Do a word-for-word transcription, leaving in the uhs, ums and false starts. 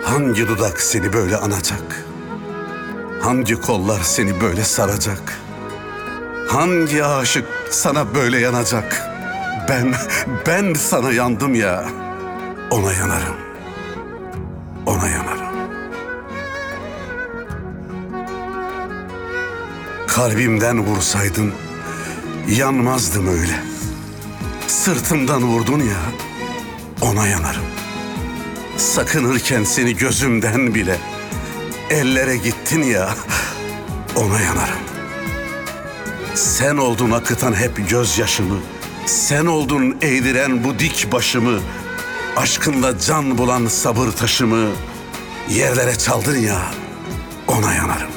Hangi dudak seni böyle anacak? Hangi kollar seni böyle saracak? Hangi aşık sana böyle yanacak? Ben, ben sana yandım ya. Ona yanarım. Ona yanarım. Kalbimden vursaydın yanmazdım öyle. Sırtımdan vurdun ya, ona yanarım. Sakınırken seni gözümden bile ellere gittin ya, ona yanarım. Sen oldun akıtan hep gözyaşımı, sen oldun eğdiren bu dik başımı, aşkınla can bulan sabır taşımı yerlere çaldın ya, ona yanarım.